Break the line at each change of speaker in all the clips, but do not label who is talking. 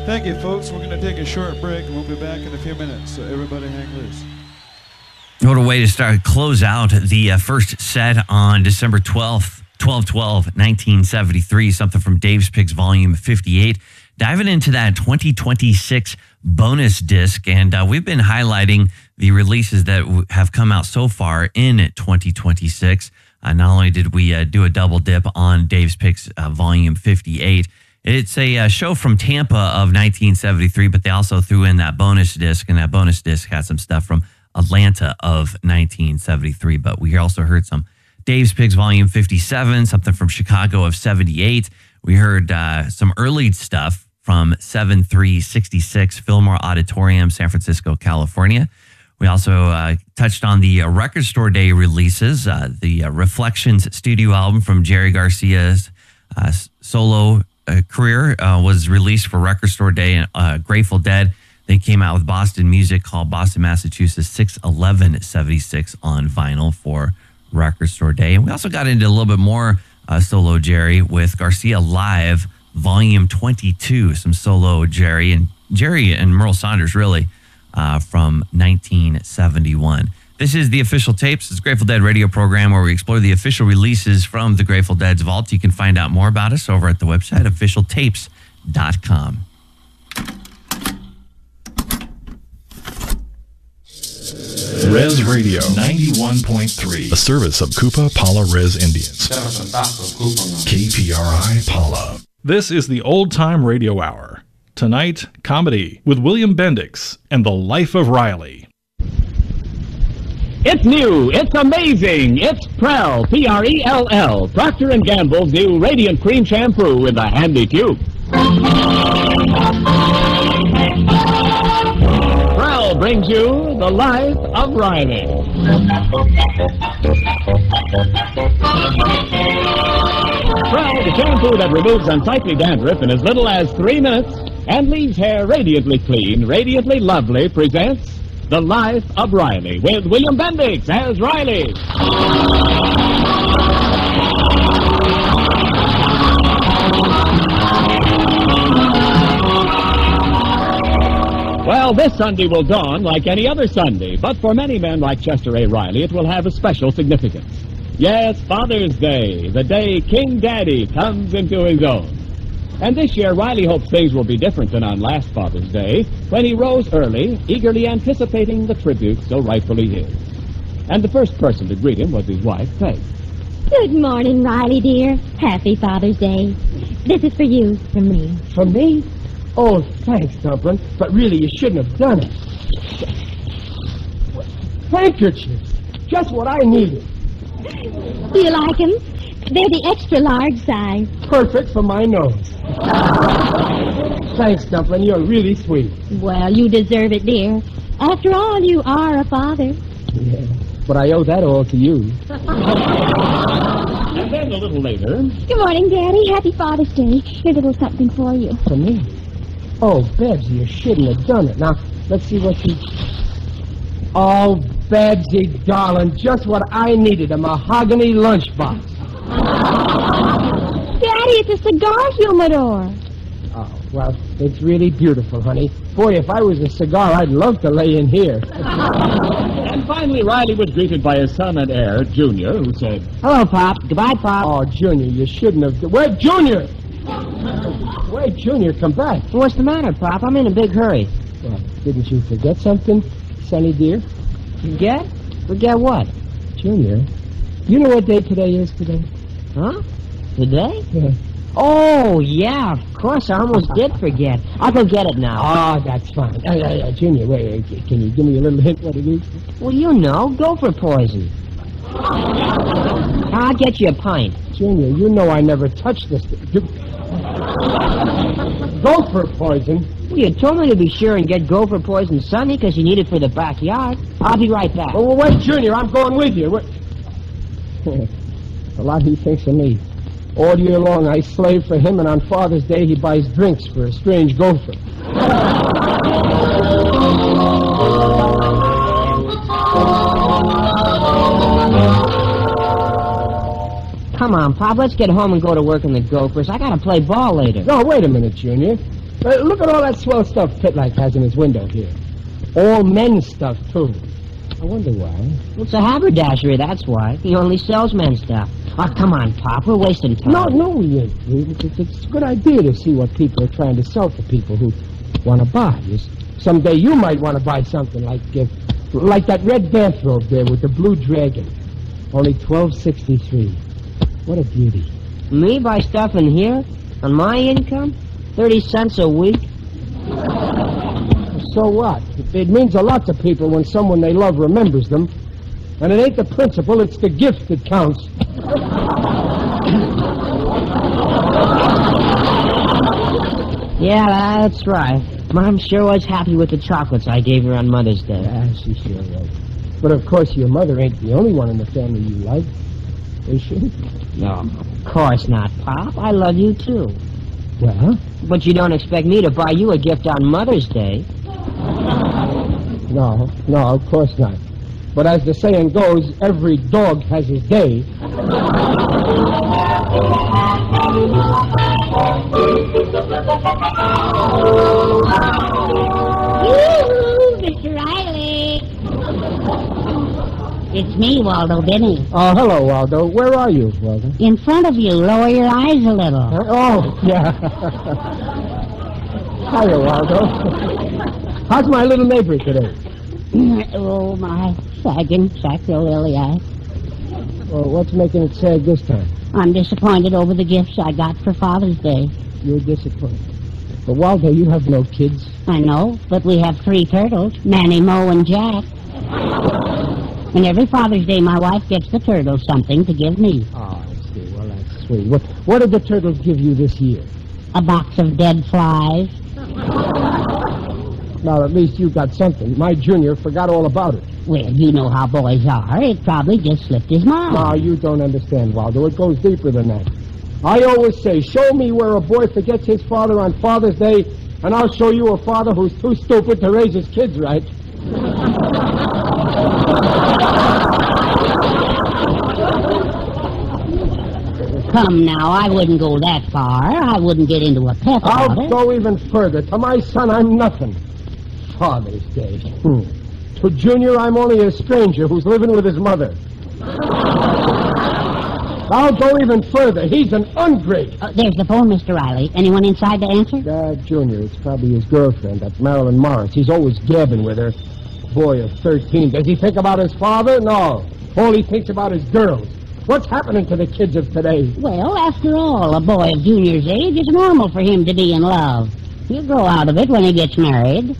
Thank you, folks. We're going to take a short break, and we'll be back in a few minutes, so everybody hang loose.
What a way to close out the first set on December 12th, 12/12/1973, something from Dave's Picks Volume 58. Diving into that 2026 bonus disc, and we've been highlighting the releases that have come out so far in 2026. Not only did we do a double dip on Dave's Picks Volume 58, it's a show from Tampa of 1973, but they also threw in that bonus disc, and that bonus disc had some stuff from Atlanta of 1973. But we also heard some Dave's Picks Volume 57, something from Chicago of 78. We heard some early stuff from 7/3/66 Fillmore Auditorium, San Francisco, California. We also touched on the Record Store Day releases, the Reflections studio album from Jerry Garcia's solo career was released for Record Store Day. Grateful Dead, they came out with Boston music called Boston, Massachusetts 6/11/76 on vinyl for Record Store Day. And we also got into a little bit more solo Jerry with Garcia Live Volume 22, some solo Jerry and Merle Saunders, really, from 1971. This is the Official Tapes. It's a Grateful Dead radio program where we explore the official releases from the Grateful Dead's vault. You can find out more about us over at the website, officialtapes.com.
Res Radio 91.3, a service of Kupa Pala Res Indians. KPRI Pala.
This is the Old Time Radio Hour. Tonight, comedy with William Bendix and The Life of Riley.
It's new, it's amazing, it's Prell, P-R-E-L-L, Procter & Gamble's new Radiant Cream Shampoo in the handy tube. Prell brings you The Life of Riley. Prell, the shampoo that removes unsightly dandruff in as little as 3 minutes and leaves hair radiantly clean, radiantly lovely, presents The Life of Riley with William Bendix as Riley. Well, this Sunday will dawn like any other Sunday, but for many men like Chester A. Riley, it will have a special significance. Yes, Father's Day, the day King Daddy comes into his own. And this year, Riley hopes things will be different than on last Father's Day, when he rose early, eagerly anticipating the tribute so rightfully his. And the first person to greet him was his wife, Peg.
Good morning, Riley, dear. Happy Father's Day. This is for you, from me.
From me? Oh, thanks, Dumplin', but really you shouldn't have done it. Handkerchiefs, just what I needed.
Do you like them? They're the extra large size.
Perfect for my nose. Thanks, Dumplin', you're really sweet.
Well, you deserve it, dear. After all, you are a father.
Yeah, but I owe that all to you.
And then a little later...
Good morning, Daddy. Happy Father's Day. Here's a little something for you.
For me? Oh, Bebsy, you shouldn't have done it. Now, let's see what you... Oh, Bebsy, darling, just what I needed, a mahogany lunchbox.
Daddy, it's a cigar humidor.
Oh, well, it's really beautiful, honey. Boy, if I was a cigar, I'd love to lay in here.
And finally, Riley was greeted by his son and heir, Junior, who said,
Hello, Pop. Goodbye, Pop.
Oh, Junior, you shouldn't have... Wait, Junior! Wait, Junior, come back.
What's the matter, Pop? I'm in a big hurry.
Well, didn't you forget something, Sonny dear?
Forget? Forget what?
Junior, you know what day today is today?
Huh? Today?
Yeah.
Oh, yeah, of course. I almost did forget. I'll go get it now.
Oh, that's fine. Junior, wait, can you give me a little hint what it is?
Well, you know, gopher poison. I'll get you a pint.
Junior, you know I never touched this. Gopher poison?
Well, you told me to be sure and get gopher poison, Sonny, because you need it for the backyard. I'll be right back.
Oh, well, wait, Junior, I'm going with you. A lot he thinks of me. All year long I slave for him, and on Father's Day he buys drinks for a strange gopher.
Come on, Pop, let's get home and go to work in the Gophers. I gotta play ball later.
No, wait a minute, Junior. Look at all that swell stuff Pitlack has in his window here. All men's stuff, too. I wonder why.
It's a haberdashery, that's why. He only sells men's stuff. Oh, come on, Pop. We're wasting time.
No, we ain't. It's a good idea to see what people are trying to sell to people who want to buy. Someday you might want to buy something like that red bathrobe there with the blue dragon. Only $12.63. What a beauty.
Me buy stuff in here? On my income? 30 cents a week?
So what? It means a lot to people when someone they love remembers them. And it ain't the principle, it's the gift that counts.
Yeah, that's right. Mom sure was happy with the chocolates I gave her on Mother's Day.
She sure was. But of course your mother ain't the only one in the family you like. Is she?
No, of course not, Pop. I love you, too.
Well?
But you don't expect me to buy you a gift on Mother's Day.
No, of course not. But as the saying goes, every dog has his day.
Yoo-hoo, Mr. Riley. It's me, Waldo Binney.
Oh, hello, Waldo. Where are you, Waldo?
In front of you. Lower your eyes a little.
Oh, yeah. Hiya, Waldo. How's my little neighbor today?
Oh, my sagging sacroiliac.
Well, what's making it sad this time?
I'm disappointed over the gifts I got for Father's Day.
You're disappointed. But, Waldo, you have no kids.
I know, but we have 3 turtles, Manny, Mo, and Jack. And every Father's Day, my wife gets the turtles something to give me.
Oh, I see. Well, that's sweet. What did the turtles give you this year?
A box of dead flies.
Now, at least you got something. My junior forgot all about it.
Well, you know how boys are. It probably just slipped his mind.
No, you don't understand, Waldo. It goes deeper than that. I always say, show me where a boy forgets his father on Father's Day, and I'll show you a father who's too stupid to raise his kids right.
Come now, I wouldn't go that far. I wouldn't get into a pep about
I'll
it.
go even further. To my son, I'm nothing. Father's Day. To Junior, I'm only a stranger who's living with his mother. I'll go even further. He's an ungrate.
There's the phone, Mr. Riley. Anyone inside to answer?
Junior, it's probably his girlfriend, that's Marilyn Morris. He's always gabbing with her. Boy of 13. Does he think about his father? No. All he thinks about is girls. What's happening to the kids of today?
Well, after all, a boy of Junior's age, it's normal for him to be in love. He'll grow out of it when he gets married.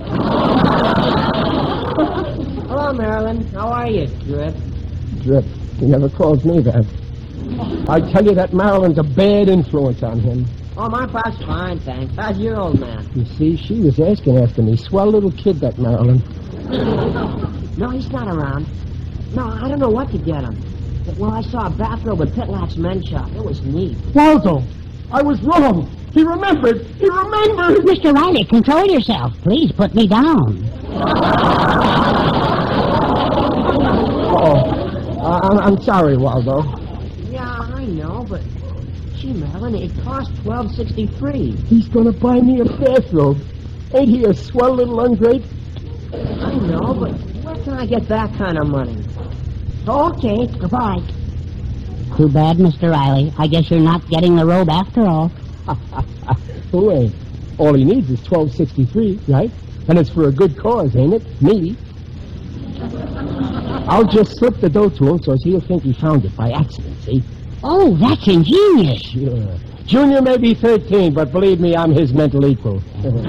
Hello, Marilyn. How are you, Drip?
Drip. He never calls me that. I tell you that Marilyn's a bad influence on him.
Oh, my Pop's fine, thanks. How's your old man?
You see, she was asking after me. Swell little kid, that Marilyn.
No, he's not around. No, I don't know what to get him. But, well, I saw a bathrobe at Pitlack's men's shop. It was neat.
Waldo, I was wrong. He remembered. He remembered.
Mr. Riley, control yourself. Please put me down.
I'm sorry, Waldo.
Yeah, I know, but... Gee, Marilyn, it cost $12.63.
He's gonna buy me a bathrobe. Ain't he a swell little ungrate?
I know, but where can I get that kind of money?
Okay, goodbye. Too bad, Mr. Riley. I guess you're not getting the robe after all.
Who ain't? All he needs is $12.63, right? And it's for a good cause, ain't it? Me. I'll just slip the dough to him so he'll think he found it by accident, see?
Oh, that's ingenious.
Sure. Junior may be 13, but believe me, I'm his mental equal.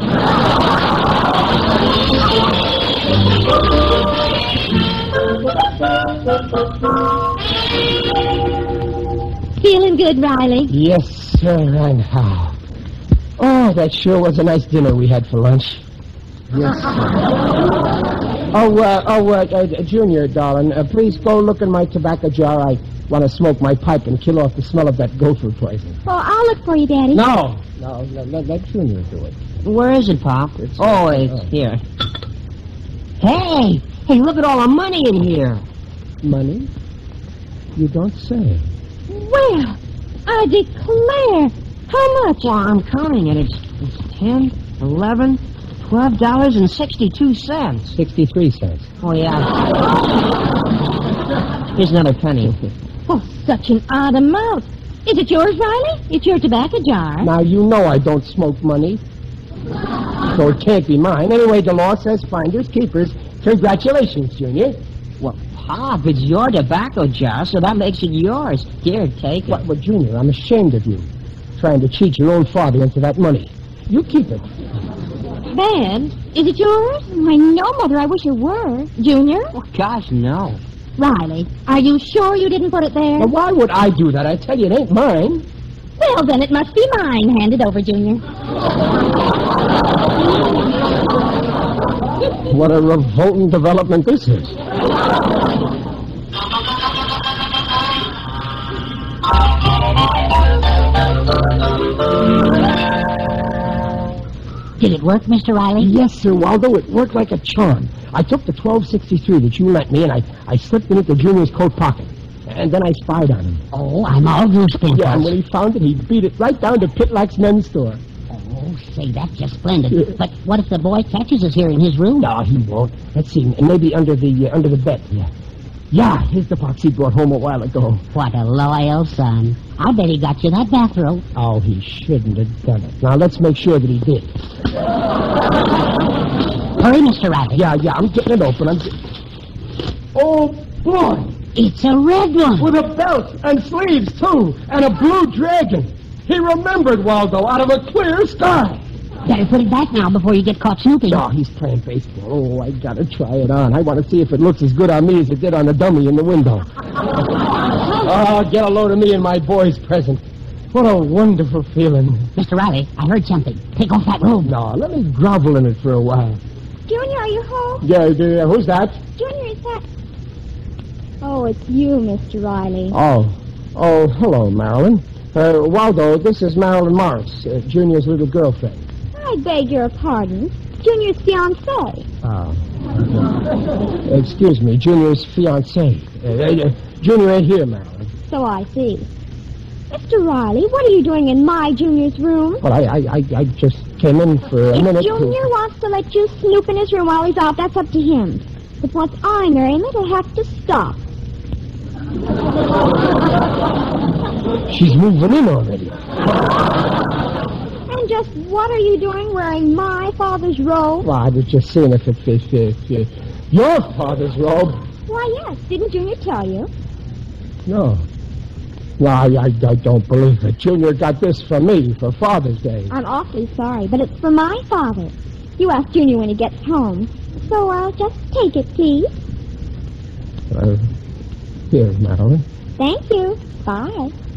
Feeling good, Riley?
Yes, sir, and how? Oh, that sure was a nice dinner we had for lunch. Yes, sir. Junior, darling, please go look in my tobacco jar. I want to smoke my pipe and kill off the smell of that gopher poison.
Oh, I'll look for you, Daddy.
No, let Junior do it.
Where is it, Pop? It's here. Hey, look at all the money in here.
Money? You don't say.
Well, I declare,
How much? Well, I'm counting it. It's $10, $11, $12.62.
63 cents.
Oh, yeah. Here's another penny.
Oh, such an odd amount. Is it yours, Riley? It's your tobacco jar.
Now, you know I don't smoke money. So it can't be mine. Anyway, the law says finders, keepers. Congratulations, Junior.
Well, Pop, it's your tobacco jar, so that makes it yours. Here, take it.
Well, Junior, I'm ashamed of you. Trying to cheat your own father into that money. You keep it.
Ben, is it yours? Why, no, Mother, I wish it were. Junior?
Oh, gosh, no.
Riley, are you sure you didn't put it there?
Now, why would I do that? I tell you, it ain't mine.
Well, then it must be mine. Hand it over, Junior.
What a revolting development this is.
Did it work, Mr. Riley?
Yes, Sir Waldo. It worked like a charm. I took the 1263 that you lent me, and I slipped it into Junior's coat pocket. And then I spied on him.
Oh, I'm all goose pimples.
Yeah, and when he found it, he beat it right down to Pitlack's men's store.
Oh, say, that's just splendid.
Yeah.
But what if the boy catches us here in his room?
No, he won't. Let's see. Maybe under the bed. Yeah. Yeah, here's the box he brought home a while ago.
What a loyal son. I'll bet he got you that bathrobe.
Oh, he shouldn't have done it. Now, let's make sure that he did.
Hurry, Mr. Riley.
Yeah, I'm getting it open. Oh, boy!
It's a red one.
With a belt and sleeves, too, and a blue dragon. He remembered, Waldo, out of a clear sky.
Better put it back now before you get caught snooping.
Oh, he's playing baseball. Oh, I gotta try it on. I want to see if it looks as good on me as it did on the dummy in the window. Oh, get a load of me and my boy's present. What a wonderful feeling.
Mr. Riley, I heard something. Take off that robe.
No, let me grovel in it for a while.
Junior, are you home?
Yeah, who's that?
Junior, is that... Oh, it's you, Mr. Riley.
Oh, hello, Marilyn. Waldo, this is Marilyn Morris, Junior's little girlfriend.
I beg your pardon. Junior's fiancée.
Excuse me, Junior's fiancée. Junior ain't here, Marilyn.
So I see. Mr. Riley, what are you doing in my Junior's room?
Well, I just came in for a minute.
If Junior wants to let you snoop in his room while he's out, that's up to him. But once I marry him, it'll have to stop.
She's moving in already.
And just what are you doing wearing my father's robe?
Well, I was just seeing if your father's robe.
Why, yes. Didn't Junior tell you?
No. No, I don't believe it. Junior got this for me for Father's Day.
I'm awfully sorry, but it's for my father. You ask Junior when he gets home. So, just take it, please.
Here, Marilyn.
Thank you. Bye.